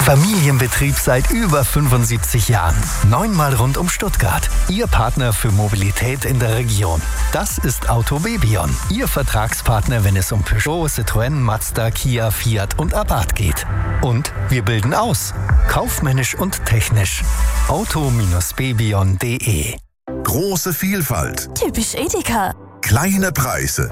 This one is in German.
Familienbetrieb seit über 75 Jahren. 9-mal rund um Stuttgart. Ihr Partner für Mobilität in der Region. Das ist Autobebion. Ihr Vertragspartner, wenn es um Peugeot, Citroën, Mazda, Kia, Fiat und Abarth geht. Und wir bilden aus. Kaufmännisch und technisch. Auto-bebion.de. Große Vielfalt. Typisch Edeka. Kleine Preise.